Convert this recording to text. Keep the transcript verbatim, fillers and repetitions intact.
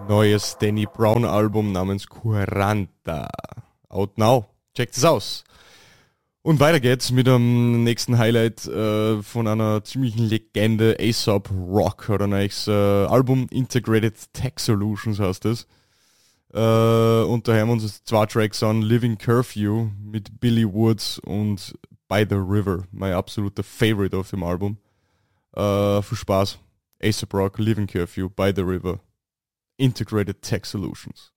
neues Danny Brown Album namens Quaranta. Out now. Checkt es aus. Und weiter geht's mit dem nächsten Highlight äh, von einer ziemlichen Legende, A$AP Rock, oder ein neues äh, Album, Integrated Tech Solutions heißt es. Äh, und da haben wir uns jetzt zwei Tracks an, Living Curfew mit Billy Woods und By the River, mein absoluter Favorite auf dem Album. Äh, viel Spaß. A$AP Rock, Living Curfew, By the River, Integrated Tech Solutions.